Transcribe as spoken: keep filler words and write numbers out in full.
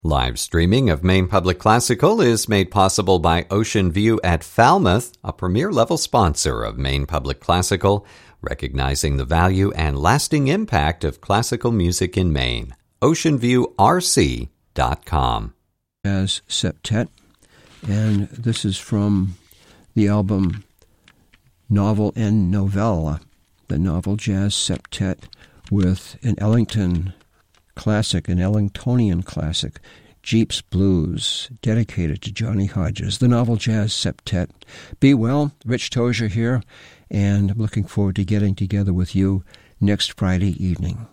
Live streaming of Maine Public Classical is made possible by Ocean View at Falmouth, a premier-level sponsor of Maine Public Classical, recognizing the value and lasting impact of classical music in Maine. ocean view r c dot com. As Septet, and this is from the album Novel and Novella, the Novel Jazz Septet, with an Ellington classic, an Ellingtonian classic, Jeep's Blues, dedicated to Johnny Hodges, the Novel Jazz Septet. Be well, Rich Tozier here, and I'm looking forward to getting together with you next Friday evening.